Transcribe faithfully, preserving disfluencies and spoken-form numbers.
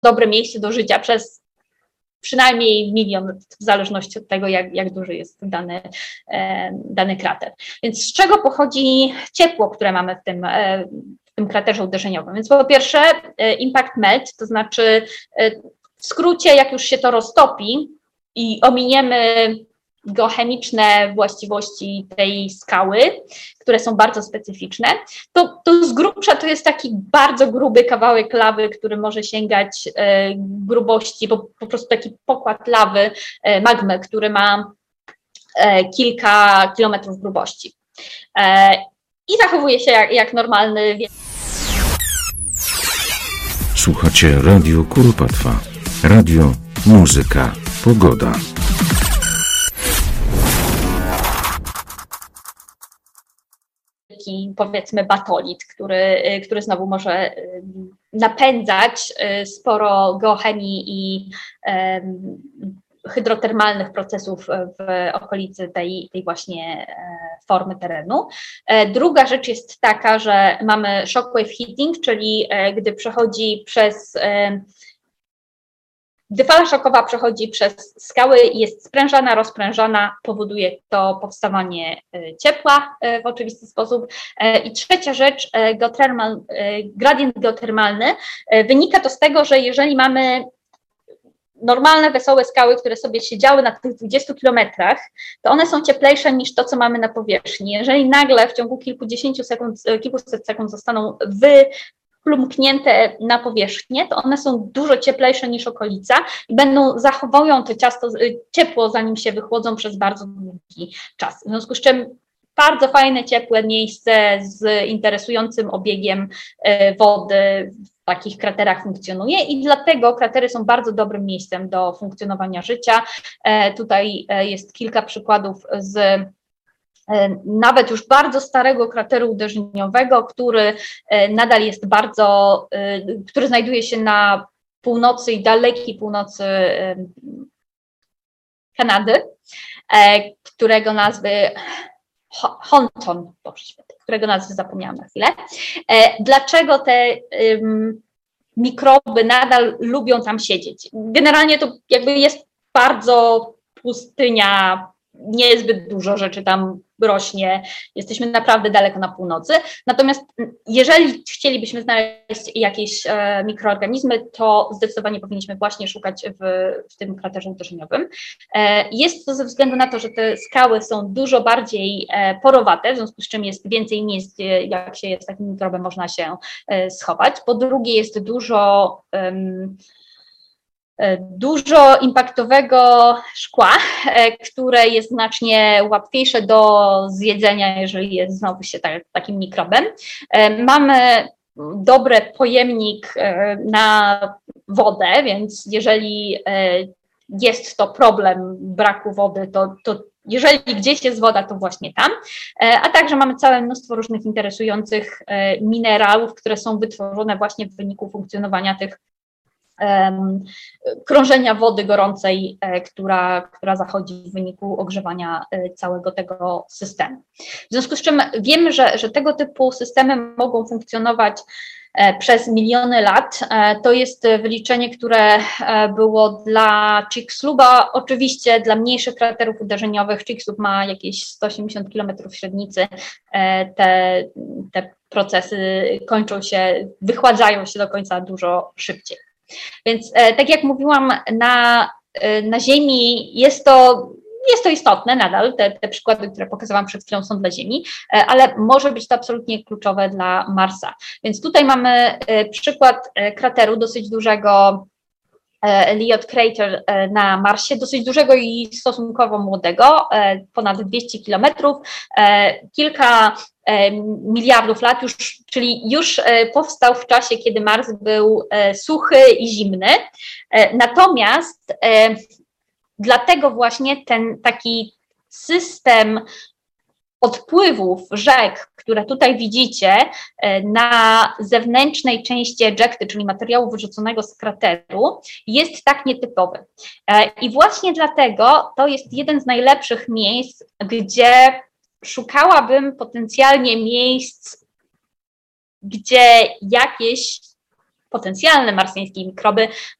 dobre miejsce do życia przez przynajmniej milion, w zależności od tego, jak, jak duży jest dany, e, dany krater. Więc z czego pochodzi ciepło, które mamy w tym, e, w tym kraterze uderzeniowym? Więc po pierwsze e, impact melt, to znaczy e, w skrócie, jak już się to roztopi i ominiemy geochemiczne właściwości tej skały, które są bardzo specyficzne, to, to z grubsza to jest taki bardzo gruby kawałek lawy, który może sięgać e, grubości, po, po prostu taki pokład lawy, e, magmy, który ma e, kilka kilometrów grubości. E, I zachowuje się jak, jak normalny. Słuchacie Radio Kuropatwa. Radio, muzyka, pogoda. Powiedzmy batolit, który, który znowu może napędzać sporo geochemii i um, hydrotermalnych procesów w okolicy tej, tej właśnie formy terenu. Druga rzecz jest taka, że mamy shockwave heating, czyli gdy przechodzi przez Gdy fala szokowa przechodzi przez skały, jest sprężana, rozprężana, powoduje to powstawanie ciepła w oczywisty sposób. I trzecia rzecz, geothermal, gradient geotermalny, wynika to z tego, że jeżeli mamy normalne, wesołe skały, które sobie siedziały na tych dwudziestu kilometrach, to one są cieplejsze niż to, co mamy na powierzchni. Jeżeli nagle w ciągu kilkudziesięciu sekund, kilkuset sekund zostaną wy plumknięte na powierzchnię, to one są dużo cieplejsze niż okolica i będą zachowują to ciasto, ciepło, zanim się wychłodzą przez bardzo długi czas. W związku z czym bardzo fajne, ciepłe miejsce z interesującym obiegiem wody w takich kraterach funkcjonuje i dlatego kratery są bardzo dobrym miejscem do funkcjonowania życia. Tutaj jest kilka przykładów z nawet już bardzo starego krateru uderzeniowego, który nadal jest bardzo, który znajduje się na północy i dalekiej północy Kanady, którego nazwy Honton, którego nazwy zapomniałam na chwilę. Dlaczego te um, mikroby nadal lubią tam siedzieć? Generalnie to jakby jest bardzo pustynia, nie jest zbyt dużo rzeczy tam rośnie, jesteśmy naprawdę daleko na północy. Natomiast jeżeli chcielibyśmy znaleźć jakieś e, mikroorganizmy, to zdecydowanie powinniśmy właśnie szukać w, w tym kraterze uderzeniowym. E, jest to ze względu na to, że te skały są dużo bardziej e, porowate, w związku z czym jest więcej miejsc, jak się jest takim mikrobem, można się e, schować. Po drugie jest dużo um, dużo impaktowego szkła, które jest znacznie łatwiejsze do zjedzenia, jeżeli jest znowu się tak, takim mikrobem. Mamy dobry pojemnik na wodę, więc jeżeli jest to problem braku wody, to, to jeżeli gdzieś jest woda, to właśnie tam, a także mamy całe mnóstwo różnych interesujących minerałów, które są wytworzone właśnie w wyniku funkcjonowania tych Um, krążenia wody gorącej, e, która, która zachodzi w wyniku ogrzewania e, całego tego systemu. W związku z czym wiemy, że, że tego typu systemy mogą funkcjonować e, przez miliony lat. E, to jest wyliczenie, które e, było dla Chicxuluba. Oczywiście dla mniejszych kraterów uderzeniowych Chicxulub ma jakieś sto osiemdziesiąt kilometrów średnicy. E, te, te procesy kończą się, wychładzają się do końca dużo szybciej. Więc e, tak jak mówiłam, na, e, na Ziemi jest to, jest to istotne nadal, te, te przykłady, które pokazałam przed chwilą są dla Ziemi, e, ale może być to absolutnie kluczowe dla Marsa. Więc tutaj mamy e, przykład e, krateru dosyć dużego, Elliott Crater na Marsie, dosyć dużego i stosunkowo młodego, ponad dwieście kilometrów, kilka miliardów lat już, czyli już powstał w czasie, kiedy Mars był suchy i zimny. Natomiast dlatego właśnie ten taki system odpływów rzek, które tutaj widzicie na zewnętrznej części ejecty, czyli materiału wyrzuconego z krateru, jest tak nietypowy. I właśnie dlatego to jest jeden z najlepszych miejsc, gdzie szukałabym potencjalnie miejsc, gdzie jakieś potencjalne marsjańskie mikroby